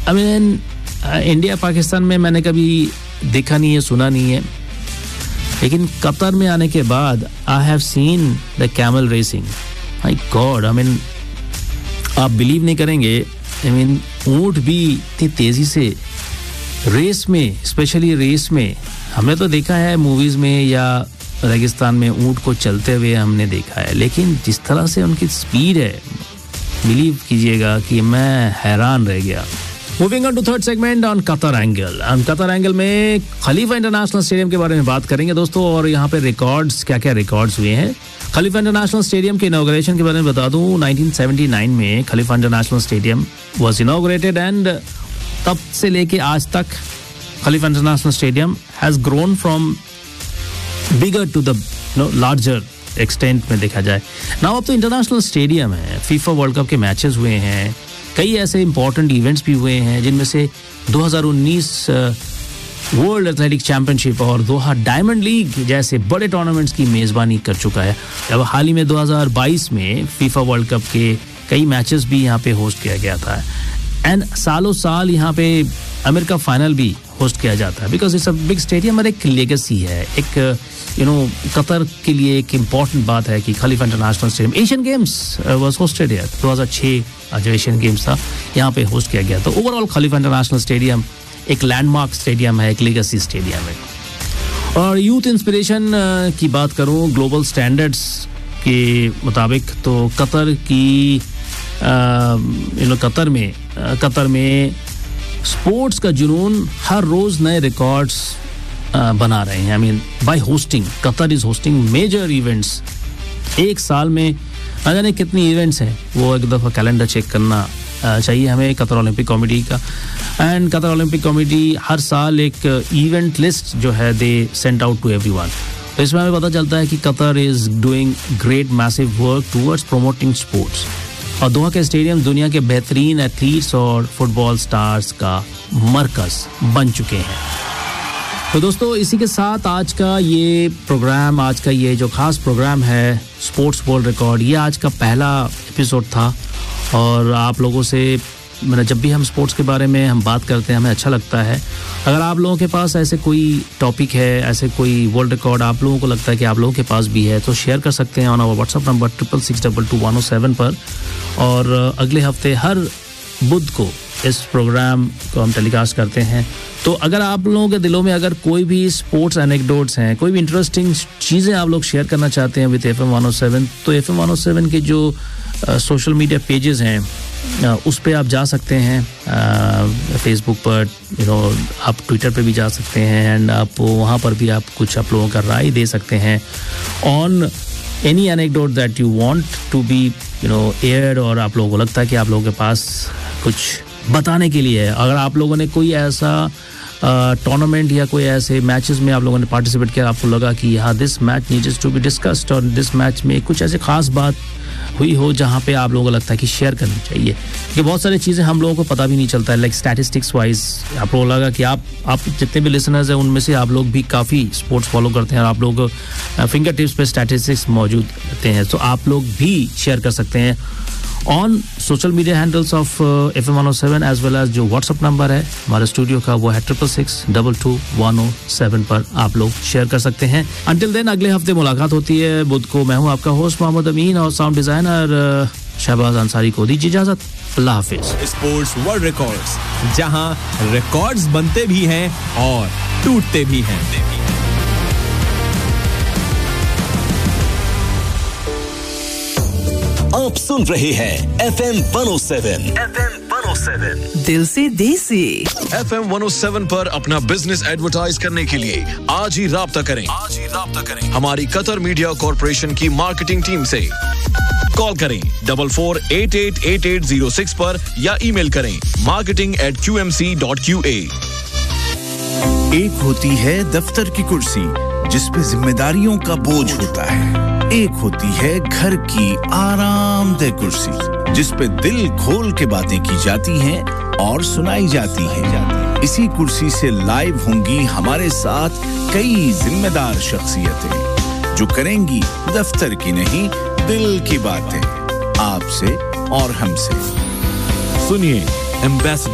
I mean India Pakistan में मैंने कभी देखा नहीं है, सुना नहीं है, लेकिन कतर में आने के बाद I have seen the camel racing. My God, I mean आप बिलीव नहीं करेंगे, आई मीन ऊंट भी इतनी तेजी से रेस में, स्पेशली रेस में, हमने तो देखा है मूवीज में या रेगिस्तान में ऊंट को चलते हुए हमने देखा है, लेकिन जिस तरह से उनकी स्पीड है, बिलीव कीजिएगा कि मैं हैरान रह गया. Moving on to third segment on Qatar angle. Qatar angle में खलीफा इंटरनेशनल स्टेडियम के बारे में बात करेंगे दोस्तों, और यहाँ पे रिकॉर्ड्स, क्या क्या रिकॉर्ड्स हुए हैं. खलीफा इंटरनेशनल स्टेडियम के इनॉग्रेशन के बारे में बता दूं, 1979 में खलीफा international stadium was inaugurated and तब से लेके आज तक खलीफा international stadium has grown from bigger to the larger extent में देखा जाए. नाउ अब तो इंटरनेशनल स्टेडियम है. फीफा वर्ल्ड कप के मैचेस हुए हैं, कई ऐसे इंपॉर्टेंट इवेंट्स भी हुए हैं, जिनमें से 2019 वर्ल्ड एथलेटिक चैंपियनशिप और दोहा डायमंड लीग जैसे बड़े टूर्नामेंट्स की मेजबानी कर चुका है. अब हाल ही में 2022 में फीफा वर्ल्ड कप के कई मैचेस भी यहाँ पे होस्ट किया गया था, एंड सालों साल यहाँ पे अमेरिका फाइनल भी होस्ट किया जाता है, because it's a big stadium और एक लेगेसी है, एक कतर के लिए एक इम्पॉर्टेंट बात है कि खलीफा international stadium. Asian games was hosted here 2006 जो एशियन गेम्स था यहाँ पे होस्ट किया गया. तो ओवरऑल खलीफा इंटरनेशनल स्टेडियम एक लैंडमार्क स्टेडियम है, एक लेगेसी स्टेडियम है. और यूथ इंस्पिरेशन की बात करूँ ग्लोबल स्टैंडर्ड्स के मुताबिक, तो कतर की कतर में स्पोर्ट्स का जुनून हर रोज नए रिकॉर्ड्स बना रहे हैं. I mean by hosting, Qatar is hosting major events. एक साल में न जाने कितनी इवेंट्स हैं, वो एक दफ़ा कैलेंडर चेक करना चाहिए हमें कतर ओलंपिक कमेटी का. एंड कतर ओलंपिक कमेटी हर साल एक इवेंट लिस्ट जो है they send out to everyone. तो इसमें हमें पता चलता है कि Qatar is doing great massive work towards promoting sports. और दोहा के स्टेडियम दुनिया के बेहतरीन एथलीट्स और फुटबॉल स्टार्स का मरकज बन चुके हैं. तो दोस्तों इसी के साथ आज का ये प्रोग्राम, आज का ये जो खास प्रोग्राम है स्पोर्ट्स वर्ल्ड रिकॉर्ड, ये आज का पहला एपिसोड था. और आप लोगों से मतलब जब भी हम स्पोर्ट्स के बारे में हम बात करते हैं हमें अच्छा लगता है. अगर आप लोगों के पास ऐसे कोई टॉपिक है, ऐसे कोई वर्ल्ड रिकॉर्ड आप लोगों को लगता है कि आप लोगों के पास भी है, तो शेयर कर सकते हैं ऑन आवर व्हाट्सएप नंबर 66622107 पर. और अगले हफ्ते हर बुध को इस प्रोग्राम को हम टेलीकास्ट करते हैं. तो अगर आप लोगों के दिलों में अगर कोई भी स्पोर्ट्स एनेक्डोट्स हैं, कोई भी इंटरेस्टिंग चीज़ें आप लोग शेयर करना चाहते हैं विद FM 107, तो FM 107 के जो सोशल मीडिया पेजेस हैं उस पे आप जा सकते हैं. फेसबुक पर आप ट्विटर पे भी जा सकते हैं, एंड आप वहाँ पर भी आप कुछ आप लोगों का राय दे सकते हैं on any anecdote that you want to be aired, और आप लोगों को लगता है कि आप लोगों के पास कुछ बताने के लिए है. अगर आप लोगों ने कोई ऐसा टूर्नामेंट या कोई ऐसे मैचेस में आप लोगों ने पार्टिसिपेट किया, आपको लगा कि हाँ this match needs to be discussed, और दिस मैच में कुछ ऐसे खास बात हुई हो जहाँ पे आप लोगों को लगता है कि शेयर करनी चाहिए, क्योंकि बहुत सारी चीज़ें हम लोगों को पता भी नहीं चलता है. लाइक स्टैटिस्टिक्स वाइज आप लोगों को लगा कि आप जितने भी लिसनर्स हैं उनमें से आप लोग भी काफ़ी स्पोर्ट्स फॉलो करते हैं और आप लोग फिंगर टिप्स पे स्टैटिस्टिक्स मौजूद रहते हैं, तो आप लोग भी शेयर कर सकते हैं on social media handles of FM 107 as well as जो व्हाट्सअप नंबर है हमारे स्टूडियो का, वो है 66622107 पर आप लोग शेयर कर सकते हैं. अंटिल देन अगले हफ्ते मुलाकात होती है बुध को. मैं हूं आपका होस्ट मोहम्मद अमीन और साउंड डिजाइनर शहबाज अंसारी को दीजिए इजाजत. अल्लाह हाफिज. स्पोर्ट्स वर्ल्ड रिकॉर्ड्स, जहां रिकॉर्ड्स बनते भी हैं और टूटते भी हैं. आप सुन रहे हैं FM 107. दिल से देसी. FM 107 पर अपना बिजनेस एडवर्टाइज करने के लिए आज ही राब्ता करें हमारी कतर मीडिया कॉर्पोरेशन की मार्केटिंग टीम से. कॉल करें 44888806 पर या ईमेल करें marketing@qmc.qa. एक होती है दफ्तर की कुर्सी जिस पे जिम्मेदारियों का बोझ होता है. एक होती है घर की आरामदेह कुर्सी जिस पे दिल खोल के बातें की जाती हैं और सुनाई जाती हैं. इसी कुर्सी से लाइव होंगी हमारे साथ कई जिम्मेदार शख्सियतें जो करेंगी दफ्तर की नहीं दिल की बातें आपसे और हमसे. सुनिए एम्बेसडर